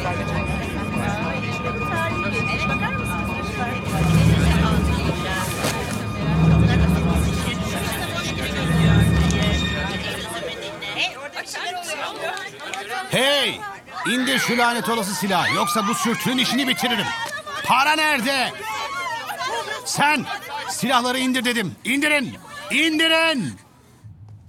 Hey! İndir şu lanet olası silahı. Yoksa bu sürtüğün işini bitiririm. Para nerede? Sen! Silahları indir dedim. İndirin! İndirin!